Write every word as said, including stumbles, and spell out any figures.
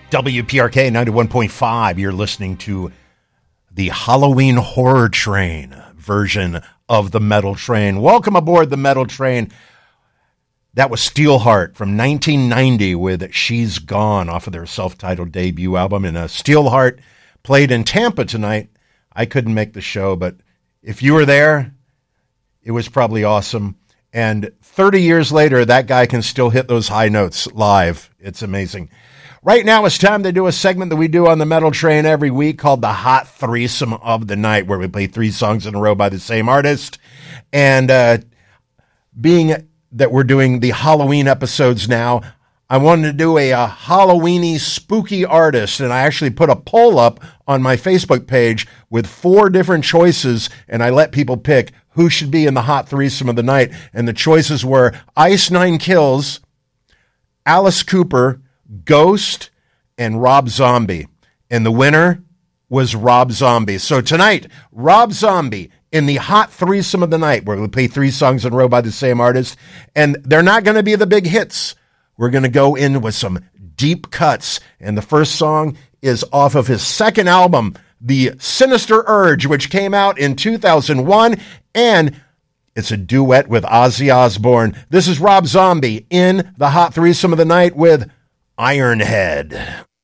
W P R K ninety-one point five. You're listening to the Halloween Horror Train version of the Metal Train. Welcome aboard the Metal Train. That was Steelheart from nineteen ninety with She's Gone off of their self-titled debut album. And uh, Steelheart played in Tampa tonight. I couldn't make the show, but if you were there, it was probably awesome. And thirty years later, that guy can still hit those high notes live. It's amazing. Right now, it's time to do a segment that we do on the Metal Train every week called the Hot Threesome of the Night, where we play three songs in a row by the same artist. And uh, being that we're doing the Halloween episodes now, I wanted to do a, a Halloweeny spooky artist, and I actually put a poll up on my Facebook page with four different choices, and I let people pick who should be in the Hot Threesome of the Night. And the choices were Ice Nine Kills, Alice Cooper, Ghost, and Rob Zombie. And the winner was Rob Zombie. So tonight, Rob Zombie in the Hot Threesome of the Night, where we play three songs in a row by the same artist. And they're not going to be the big hits. We're going to go in with some deep cuts. And the first song is off of his second album, The Sinister Urge, which came out in two thousand one. And it's a duet with Ozzy Osbourne. This is Rob Zombie in the Hot Threesome of the Night with Ironhead.